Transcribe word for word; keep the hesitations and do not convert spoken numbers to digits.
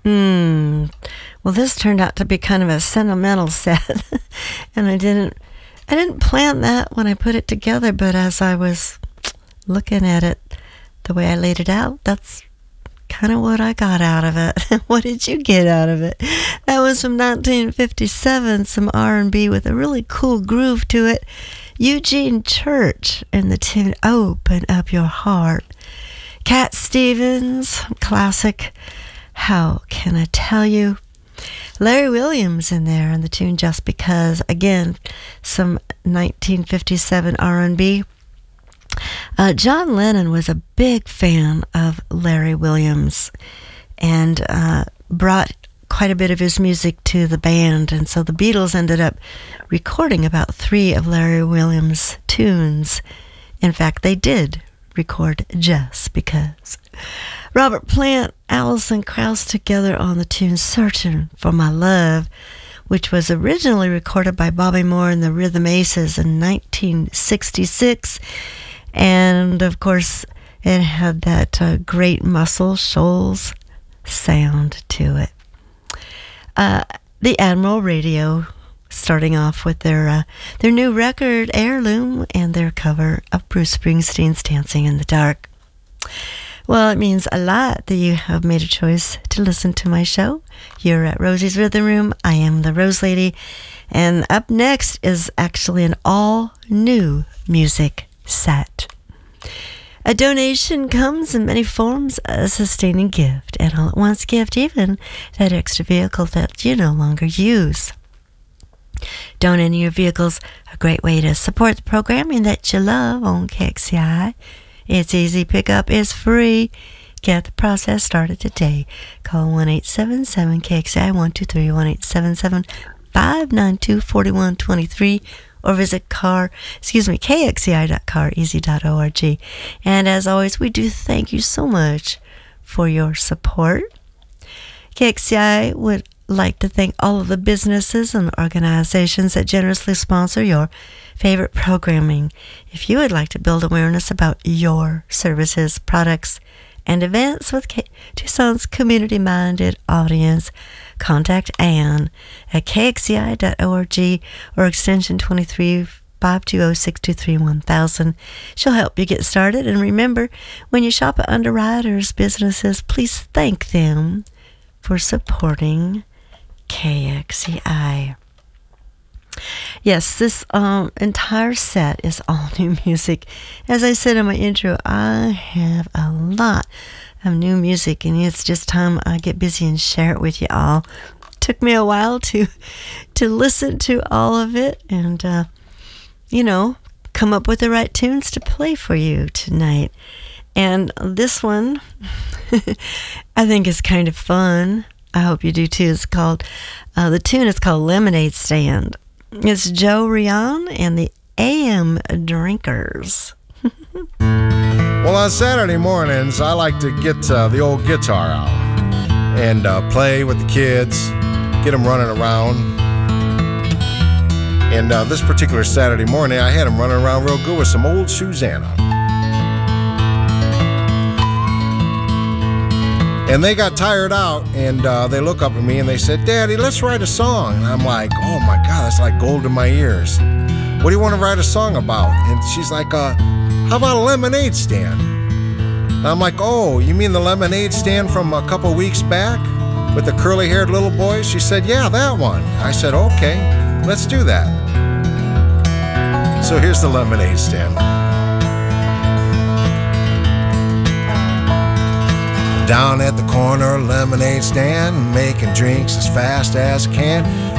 Hmm. Well, this turned out to be kind of a sentimental set, and I didn't, I didn't plan that when I put it together. But as I was looking at it, the way I laid it out, that's kind of what I got out of it. What did you get out of it? That was from nineteen fifty-seven, some R and B with a really cool groove to it. Eugene Church and the tune "Open Up Your Heart." Cat Stevens, classic "How Can I Tell You?" Larry Williams in there and the tune "Just Because." Again, some nineteen fifty-seven R and B. Uh, John Lennon was a big fan of Larry Williams and uh, brought quite a bit of his music to the band, and so the Beatles ended up recording about three of Larry Williams' tunes. In fact, they did record "Just Because." Robert Plant, Alison Krauss together on the tune "Searching for My Love," which was originally recorded by Bobby Moore and the Rhythm Aces in nineteen sixty-six. And, of course, it had that uh, great Muscle Shoals sound to it. Uh, the Admiral Radio, starting off with their uh, their new record, Heirloom, and their cover of Bruce Springsteen's Dancing in the Dark. Well, it means a lot that you have made a choice to listen to my show. You're at Rosie's Rhythm Room. I am the Rose Lady. And up next is actually an all-new music set. A donation comes in many forms, a sustaining gift, an all-at-once gift, even that extra vehicle that you no longer use. Donating your vehicle's a great way to support the programming that you love on K X C I. It's easy, pickup is free. Get the process started today. Call one eight seven seven K X C I one two three, one eight seven seven five nine two four one two three, or visit car, excuse me, K X C I dot car easy dot org. And as always, we do thank you so much for your support. K X C I would like to thank all of the businesses and organizations that generously sponsor your favorite programming. If you would like to build awareness about your services, products, and events with K- Tucson's community-minded audience, contact Ann at K X C I dot org or extension twenty-three five two zero six two three one thousand. She'll help you get started. And remember, when you shop at Underwriters businesses, please thank them for supporting K X C I. Yes, this um, entire set is all new music. As I said in my intro, I have a lot of new music, and it's just time I get busy and share it with you all. Took me a while to to listen to all of it and, uh, you know, come up with the right tunes to play for you tonight. And this one, I think is kind of fun. I hope you do too. It's called, uh, the tune is called Lemonade Stand. It's Joe Rion and the A M Drinkers. Well, on Saturday mornings, I like to get uh, the old guitar out and uh, play with the kids, get them running around. And uh, this particular Saturday morning, I had them running around real good with some old Susanna. And they got tired out, and uh, they look up at me and they said, "Daddy, let's write a song." And I'm like, "Oh my God, that's like gold in my ears. What do you want to write a song about?" And she's like, uh, "How about a lemonade stand?" And I'm like, "Oh, you mean the lemonade stand from a couple weeks back with the curly-haired little boy?" She said, "Yeah, that one." I said, "Okay, let's do that." So here's the lemonade stand. Down at the corner lemonade stand, making drinks as fast as I can.